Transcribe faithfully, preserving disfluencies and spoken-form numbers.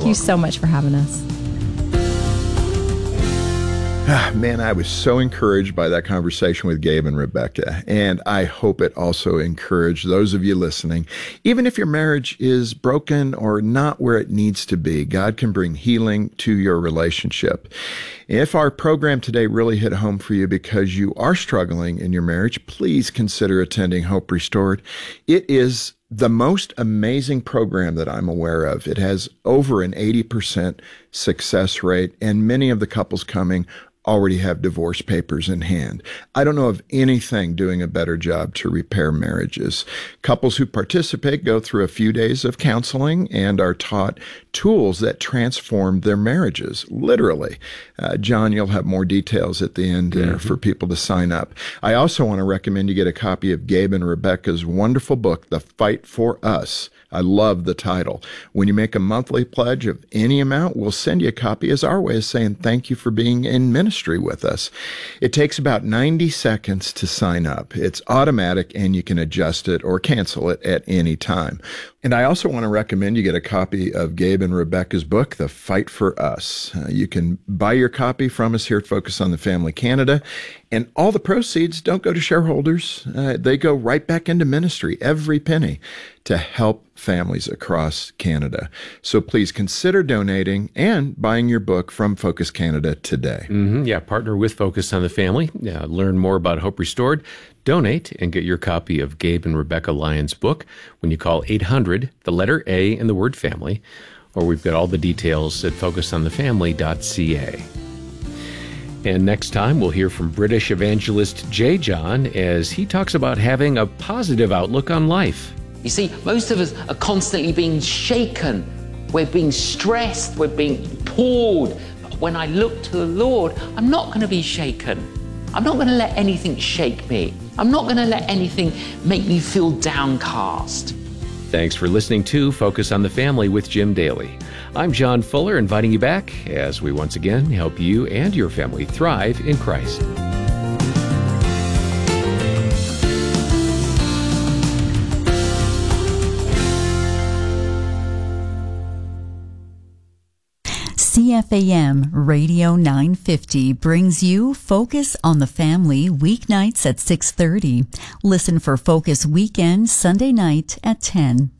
you so much for having us. Ah, man, I was so encouraged by that conversation with Gabe and Rebecca, and I hope it also encouraged those of you listening. Even if your marriage is broken or not where it needs to be, God can bring healing to your relationship. If our program today really hit home for you because you are struggling in your marriage, please consider attending Hope Restored. It is the most amazing program that I'm aware of. It has over an eighty percent success rate, and many of the couples coming already have divorce papers in hand. I don't know of anything doing a better job to repair marriages. Couples who participate go through a few days of counseling and are taught tools that transform their marriages, literally. Uh, John, you'll have more details at the end there mm-hmm. for people to sign up. I also want to recommend you get a copy of Gabe and Rebecca's wonderful book, The Fight for Us. I love the title. When you make a monthly pledge of any amount, we'll send you a copy as our way of saying thank you for being in ministry with us. It takes about ninety seconds to sign up. It's automatic, and you can adjust it or cancel it at any time. And I also want to recommend you get a copy of Gabe and Rebecca's book, The Fight for Us. Uh, you can buy your copy from us here at Focus on the Family Canada, and all the proceeds don't go to shareholders. Uh, they go right back into ministry, every penny, to help families across Canada. So please consider donating and buying your book from Focus Canada today. Mm-hmm. Yeah, partner with Focus on the Family. Yeah, learn more about Hope Restored. Donate and get your copy of Gabe and Rebecca Lyons' book when you call eight hundred, the letter A and the word family, or we've got all the details at focus on the family dot c a. And next time, we'll hear from British evangelist J. John as he talks about having a positive outlook on life. You see, most of us are constantly being shaken. We're being stressed. We're being pulled. But when I look to the Lord, I'm not going to be shaken. I'm not going to let anything shake me. I'm not going to let anything make me feel downcast. Thanks for listening to Focus on the Family with Jim Daly. I'm John Fuller, inviting you back as we once again help you and your family thrive in Christ. C F A M Radio nine fifty brings you Focus on the Family weeknights at six thirty. Listen for Focus Weekend Sunday night at ten.